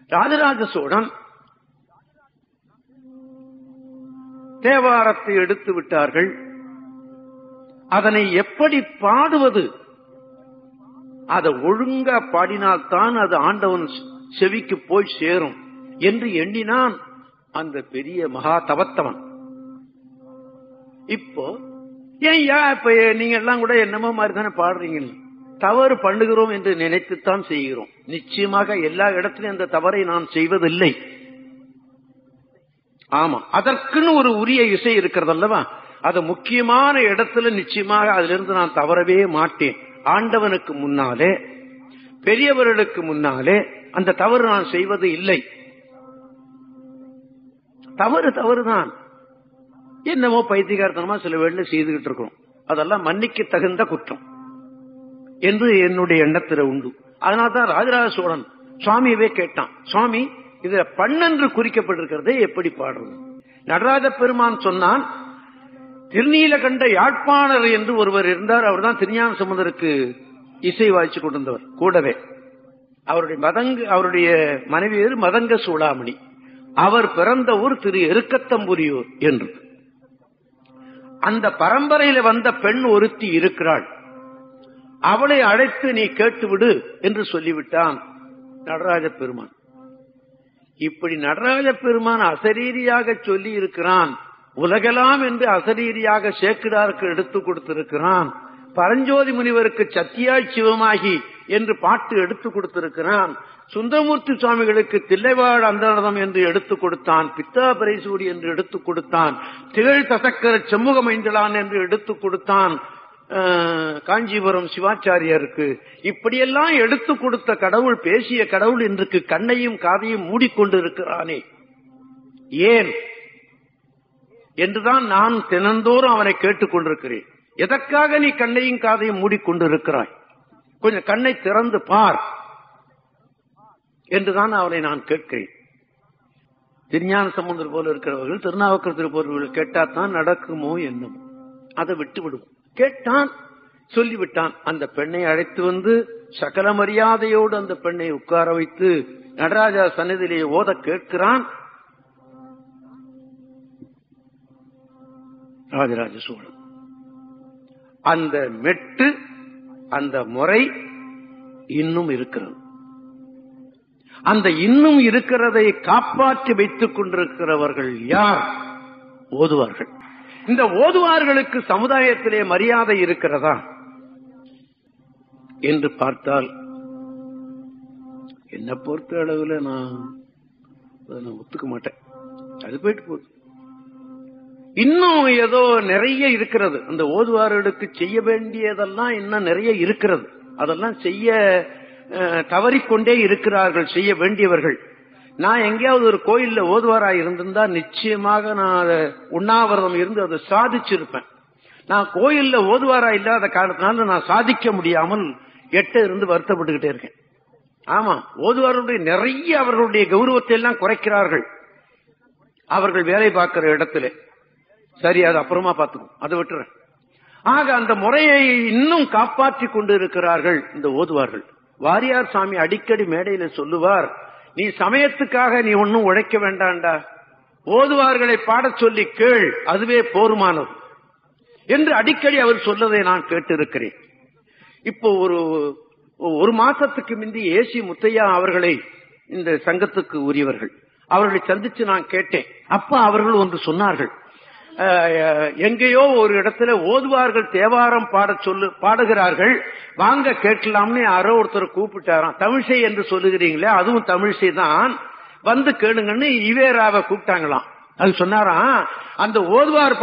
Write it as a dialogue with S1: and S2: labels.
S1: ராஜராஜ சோழன் தேவாரத்தை எடுத்து விட்டார்கள். அதனை எப்படி பாடுவது? அதை ஒழுங்கா பாடினால்தான் அது ஆண்டவன் செவிக்கு போய் சேரும் என்று எண்ணினான் அந்த பெரிய மகா தவத்தவன். இப்போ ஏன் இப்ப நீங்க எல்லாம் கூட என்னமோ மாதிரி தானே பாடுறீங்க. தவறு பண்ணுகிறோம் என்று நினைத்துத்தான் செய்கிறோம். நிச்சயமாக எல்லா இடத்திலும் அந்த தவறை நான் செய்வதில்லை. ஆமா, அதற்குன்னு ஒரு உரிய இசை இருக்கிறது அல்லவா? அது முக்கியமான இடத்துல நிச்சயமாக அதிலிருந்து நான் தவறவே மாட்டேன். ஆண்டவனுக்கு முன்னாலே, பெரியவர்களுக்கு முன்னாலே அந்த தவறு நான் செய்வது இல்லை. தவறுதான். என்னமோ பைத்தியகாரத்தனமா சில வேளையில செய்துகிட்டு இருக்கிறோம். அதெல்லாம் மன்னிக்க தகுந்த குற்றம் என்று என்னுடைய எண்ணத்தில் உண்டு. அதனால்தான் ராஜராஜ சோழன் சுவாமியவே கேட்டான், சுவாமி இதுல பண்ணென்று குறிக்கப்பட்டிருக்கிறதே எப்படி பாடுறது? நடராஜ பெருமான் சொன்னான், திருநீலகண்ட யாழ்ப்பாணர் என்று ஒருவர் இருந்தார். அவர் தான் திருஞான சம்பந்தருக்கு இசை வாய்ச்சி கொண்டிருந்தவர். கூடவே அவருடைய மனைவி மதங்க சூளாமணி. அவர் பிறந்த ஊர் திரு எருக்கத்தம்புரியூர் என்று. அந்த பரம்பரையில வந்த பெண் ஒருத்தி இருக்கிறாள். அவளை அழைத்து நீ கேட்டுவிடு என்று சொல்லிவிட்டான் நடராஜ பெருமான். இப்படி நடராஜ பெருமான் அசரீரியாக சொல்லி இருக்கிறான். உலகெல்லாம் என்று அசரீரியாக சேக்கிடாருக்கு எடுத்து கொடுத்திருக்கிறான். பரஞ்சோதி முனிவருக்கு சத்தியாய் சிவமாகி என்று பாட்டு எடுத்து கொடுத்திருக்கிறான். சுந்தரமூர்த்தி சுவாமிகளுக்கு தில்லைவாழ் அந்தரதம் என்று எடுத்துக் கொடுத்தான். பித்தா பரைசூடி என்று எடுத்துக் கொடுத்தான். திகழ் தசக்கர செம்முக மைந்தளான் என்று எடுத்துக் கொடுத்தான் காஞ்சிபுரம் சிவாச்சாரியருக்கு. இப்படியெல்லாம் எடுத்துக் கொடுத்த கடவுள், பேசிய கடவுள் இன்றைக்கு கண்ணையும் காதையும் மூடிக்கொண்டிருக்கிறானே ஏன் என்றுதான் நான் தினந்தோறும் அவனை கேட்டுக் கொண்டிருக்கிறேன். எதற்காக நீ கண்ணையும் காதையும் மூடிக்கொண்டிருக்கிறாய்? கொஞ்சம் கண்ணை திறந்து பார் என்றுதான் அவனை நான் கேட்கிறேன். திருஞான சம்பந்தர் போல இருக்கிறவர்கள், திருநாவுக்கரசர் போன்றவர்கள் கேட்டாத்தான் நடக்குமோ என்னமோ. அதை விட்டு விடுவோம். கேட்டான், சொல்லிவிட்டான். அந்த பெண்ணை அழைத்து வந்து சகல மரியாதையோடு அந்த பெண்ணை உட்கார வைத்து நடராஜா சன்னதியிலே ஓத கேட்கிறான் ராஜராஜ சோழன். அந்த மெட்டு, அந்த முறை இன்னும் இருக்கிறது. அந்த இன்னும் இருக்கிறதை காப்பாற்றி வைத்துக் கொண்டிருக்கிறவர்கள் யார்? ஓதுவார்கள். இந்த ஓதுவார்களுக்கு சமுதாயத்திலே மரியாதை இருக்கிறதா என்று பார்த்தால், என்ன பொறுத்த அளவில் நான் ஒத்துக்க மாட்டேன். அது போயிட்டு போகுது. இன்னும் ஏதோ நிறைய இருக்கிறது. அந்த ஓதுவார்களுக்கு செய்ய வேண்டியதெல்லாம் இன்னும் நிறைய இருக்கிறது. அதெல்லாம் செய்ய தவறிக்கொண்டே இருக்கிறார்கள் செய்ய வேண்டியவர்கள். நான் எங்கேயாவது ஒரு கோயில்ல ஓதுவாரா இருந்திருந்தா நிச்சயமாக நான் உண்ணாவிரதம் இருந்து அதை சாதிச்சிருப்பேன். நான் கோயில்ல ஓதுவாரா இல்லாத காரணத்தினால நான் சாதிக்க முடியாமல் இருந்து வருத்தப்பட்டுக்கிட்டே இருக்கேன். ஆமா, ஓதுவாருடைய நிறைய அவர்களுடைய கௌரவத்தை எல்லாம் குறைக்கிறார்கள் அவர்கள் வேலை பார்க்கிற இடத்துல. சரி, அது அப்புறமா பார்த்துக்கும், அதை விட்டுறேன். ஆக அந்த முறையை இன்னும் காப்பாற்றி கொண்டு இருக்கிறார்கள் இந்த ஓதுவார்கள். வாரியார் சாமி அடிக்கடி மேடையில சொல்லுவார், நீ சமயத்துக்காக நீ ஒன்னும் உழைக்க வேண்டாண்டா, ஓதுவார்களை பாடச் சொல்லி கேள், அதுவே போருமானது என்று அடிக்கடி அவர் சொல்லதை நான் கேட்டிருக்கிறேன். இப்போ ஒரு மாசத்துக்கு முந்தி ஏசி முத்தையா அவர்களை, இந்த சங்கத்துக்கு உரியவர்கள், அவர்களை சந்திச்சு நான் கேட்டேன். அப்ப அவர்கள் ஒன்று சொன்னார்கள். எங்கேயோ ஒரு இடத்துல ஓதுவார்கள் தேவாரம் பாடுகிறார்கள், வாங்க கேட்கலாம்னு யாரோ ஒருத்தர் கூப்பிட்டாராம். தமிழிசை என்று சொல்லுகிறீங்களே, அதுவும் தமிழிசை தான், வந்து கேளுங்கன்னு ஈவேராவை கூப்பிட்டாங்களாம். அது சொன்னாராம், அந்த ஓதுவார்